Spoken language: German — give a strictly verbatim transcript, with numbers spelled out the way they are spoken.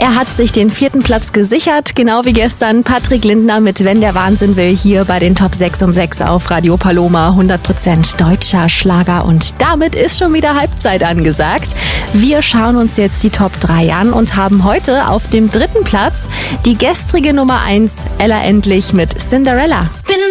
Er hat sich den vierten Platz gesichert, genau wie gestern Patrick Lindner mit Wenn der Wahnsinn will, hier bei den Top sechs um sechs auf Radio Paloma. hundert Prozent deutscher Schlager und damit ist schon wieder Halbzeit angesagt. Wir schauen uns jetzt die Top drei an und haben heute auf dem dritten Platz die gestrige Nummer eins, Ella Endlich mit Cinderella. Bin